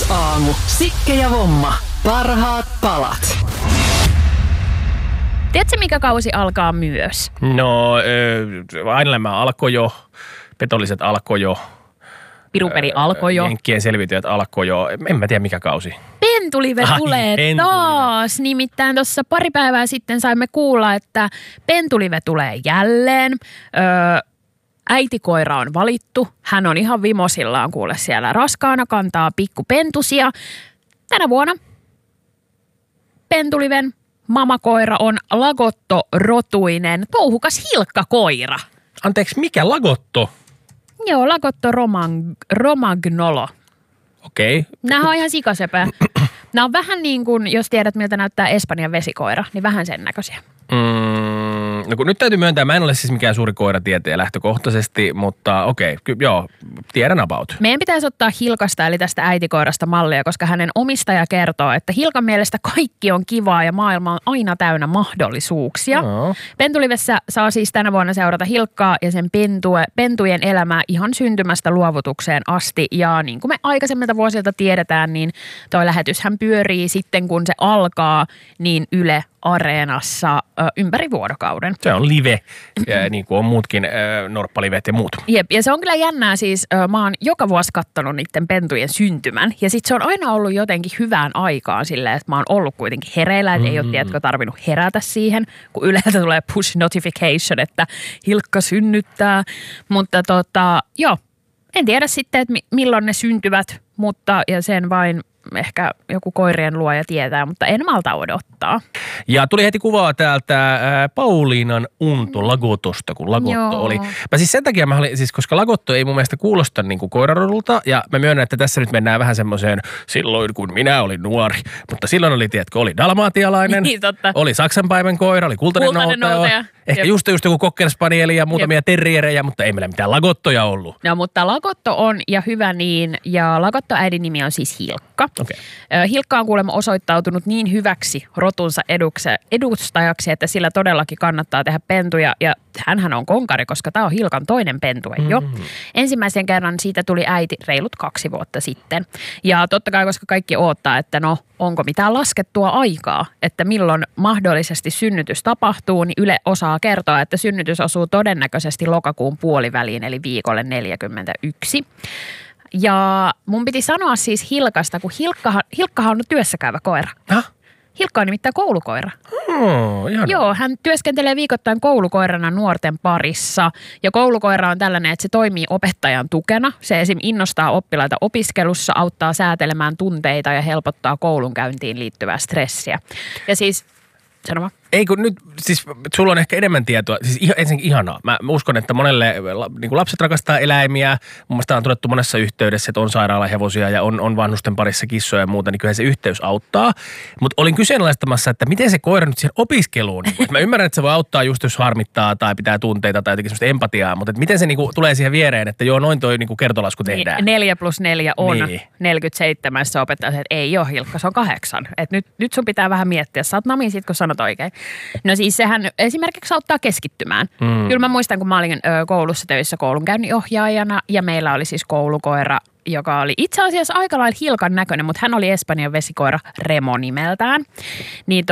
Ykkösaamu. Sikke ja Vomma. Parhaat palat. Tiedätkö, mikä kausi alkaa myös? No, Ainelämä alkoi jo, petolliset alkoi jo. Pirupeli alkoi jo. Jenkkien selviytyjät alkoi jo. En mä tiedä mikä kausi. Pentulive tulee taas. Nimittäin tuossa pari päivää sitten saimme kuulla, että pentulive tulee jälleen. Äitikoira on valittu. Hän on ihan vimosillaan kuule siellä raskaana, kantaa pikkupentusia. Tänä vuonna pentuliven mamakoira on lagotto-rotuinen touhukas hilkkakoira. Anteeksi, mikä lagotto? Joo, lagotto romagnolo. Okei. Nämä on ihan sikasepää. Nämä on vähän niin kuin, jos tiedät miltä näyttää Espanjan vesikoira, niin vähän sen näköisiä. No kun nyt täytyy myöntää, mä en ole siis mikään suuri koiratietäjä lähtökohtaisesti, mutta okei, joo, tiedän about. Meidän pitäisi ottaa Hilkasta eli tästä äitikoirasta mallia, koska hänen omistaja kertoo, että Hilkan mielestä kaikki on kivaa ja maailma on aina täynnä mahdollisuuksia. No. Pentulivessä saa siis tänä vuonna seurata Hilkkaa ja sen pentujen elämää ihan syntymästä luovutukseen asti. Ja niin kuin me aikaisemmilta vuosilta tiedetään, niin toi lähetyshän pyörii sitten kun se alkaa, niin Yle Areenassa ympäri vuorokauden. Se on live, niin kuin on muutkin norppalivet ja muut. Jep, ja se on kyllä jännää siis, mä oon joka vuosi kattonut niiden pentujen syntymän. Ja sit se on aina ollut jotenkin hyvään aikaan silleen, että mä oon ollut kuitenkin hereillä, että ei ole tiedätkö tarvinnut herätä siihen, kun Yleltä tulee push notification, että Hilkka synnyttää. Mutta joo, en tiedä sitten, että milloin ne syntyvät, mutta ja sen vain ehkä joku koirien luoja tietää, mutta en malta odottaa. Ja tuli heti kuvaa täältä Pauliinan Unto Lagotosta, kun Lagotto oli. Mä siis sen takia koska Lagotto ei mun mielestä kuulosta niin kuin koirarodulta, ja mä myönnän, että tässä nyt mennään vähän semmoiseen silloin, kun minä olin nuori. Mutta silloin oli, tiedätkö, oli dalmaatialainen, niin, oli saksanpaimen koira, oli kultainen noutaja. Ehkä just joku kokkelspanieli ja muutamia terrierejä, mutta ei meillä mitään Lagottoja ollut. No, mutta Lagotto on ja hyvä niin, ja Lagotto-äidin nimi on siis Hilkka. Okay. Hilkka on kuulemma osoittautunut niin hyväksi rotunsa edustajaksi, että sillä todellakin kannattaa tehdä pentuja. Ja hänhän on konkari, koska tämä on Hilkan toinen pentue jo. Ensimmäisen kerran siitä tuli äiti reilut 2 vuotta sitten. Ja totta kai, koska kaikki odottaa, että no onko mitään laskettua aikaa, että milloin mahdollisesti synnytys tapahtuu, niin Yle osaa kertoa, että synnytys osuu todennäköisesti lokakuun puoliväliin, eli viikolle 41. Ja mun piti sanoa siis Hilkasta, kun Hilkkahan on työssäkäyvä koira. Hilkka on nimittäin koulukoira. Joo, hän työskentelee viikoittain koulukoirana nuorten parissa. Ja koulukoira on tällainen, että se toimii opettajan tukena. Se esim. Innostaa oppilaita opiskelussa, auttaa säätelemään tunteita ja helpottaa koulunkäyntiin liittyvää stressiä. Ja siis, sano vaan. Ei kun nyt, siis sulla on ehkä enemmän tietoa, siis ensinnäkin ihanaa. Mä uskon, että monelle niin kuin lapset rakastaa eläimiä. Mun mielestä on todettu monessa yhteydessä, että on sairaalahevosia ja on vanhusten parissa kissoja ja muuta, niin kyllä se yhteys auttaa. Mutta olin kyseenalaistamassa, että miten se koira nyt siihen opiskeluun. Mä ymmärrän, että se voi auttaa just jos harmittaa tai pitää tunteita tai jotenkin semmoista empatiaa, mutta miten se niinku tulee siihen viereen, että joo, noin toi niinku kertolasku tehdään. 4 + 4 on niin 47, se opettaa, että ei ole Hilkka, se on 8. Että nyt sun pitää vähän miettiä, sä oot namiin sit, kun sanot oikein. No siis sehän esimerkiksi auttaa keskittymään. Kyllä mä muistan, kun mä olin koulussa töissä koulunkäynninohjaajana ja meillä oli siis koulukoira, joka oli itse asiassa aika lailla Hilkan näköinen, mutta hän oli Espanjan vesikoira Remo nimeltään. Niin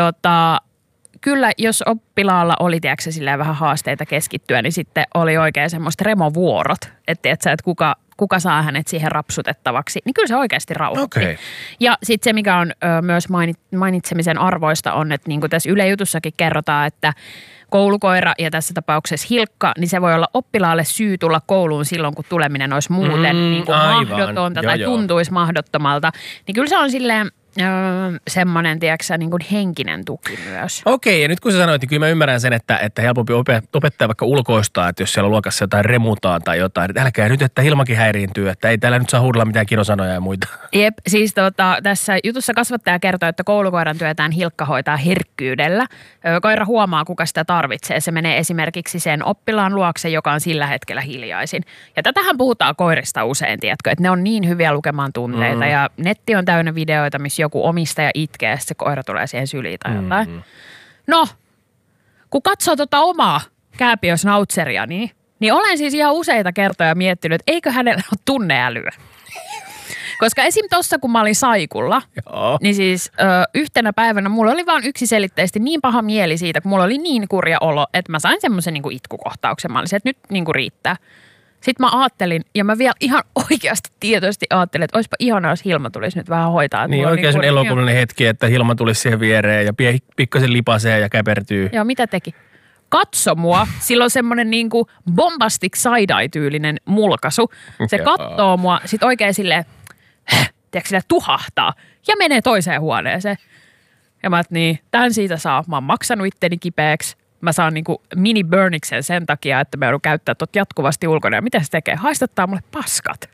kyllä jos oppilaalla oli tiedätkö silleen vähän haasteita keskittyä, niin sitten oli oikein semmoista Remo-vuorot. Että kuka saa hänet siihen rapsutettavaksi, niin kyllä se oikeasti rauhoitti. Okay. Ja sitten se, mikä on myös mainitsemisen arvoista on, että niin kuin tässä Yle Jutussakin kerrotaan, että koulukoira ja tässä tapauksessa Hilkka, niin se voi olla oppilaalle syy tulla kouluun silloin, kun tuleminen olisi muuten niin kuin mahdotonta tai tuntuisi mahdottomalta. Niin kyllä se on silleen semmoinen, tiedätkö, niin kuin henkinen tuki myös. Okei, ja nyt kun sä sanoit, niin kyllä mä ymmärrän sen, että helpompi opettaa vaikka ulkoistaa, että jos siellä luokassa jotain remutaan tai jotain, että älkää nyt, että Hilmakin häiriintyy, että ei täällä nyt saa huudella mitään kirosanoja ja muita. Jep, siis tässä jutussa kasvattaja kertoo, että koulukoiran työtään Hilkka hoitaa herkkyydellä. Koira huomaa, kuka sitä tarvitsee. Se menee esimerkiksi sen oppilaan luokse, joka on sillä hetkellä hiljaisin. Ja tätähän puhutaan koirista usein, tiedätkö, että ne on niin hyviä lukemaan tunteita ja netti on täynnä videoita, missä joku omistaja itkee ja se koira tulee siihen syliin tai jotain. No, kun katsoo omaa kääpiösnautseria, niin olen siis ihan useita kertoja miettinyt, että eikö hänellä ole tunneälyä. Koska esim. Tossa, kun mä olin Saikulla, niin siis yhtenä päivänä mulla oli vaan yksiselitteisesti niin paha mieli siitä, kun mulla oli niin kurja olo, että mä sain semmoisen niin kuin itkukohtauksen. Mä olisin, että nyt niin kuin riittää. Sitten mä ajattelin, ja mä vielä ihan oikeasti tietoisesti ajattelin, että olisipa ihanaa, jos Hilma tulisi nyt vähän hoitaa. Niin oikein sen elokuullinen hetki, että Hilma tulisi siihen viereen ja pikkasen lipasee ja käpertyy. Joo, mitä teki? Katso mua. Sillä on semmoinen niinku bombastic side-eye-tyylinen mulkaisu. Se katsoo mua sit oikein silleen, tiedätkö, silleen tuhahtaa ja menee toiseen huoneeseen. Ja mä että niin, tän siitä saa. Mä oon maksanut itteni kipeäksi. Mä saan niinku mini-burniksen sen takia, että mä joudun käyttää tot jatkuvasti ulkona. Ja mitä se tekee? Haistattaa mulle paskat.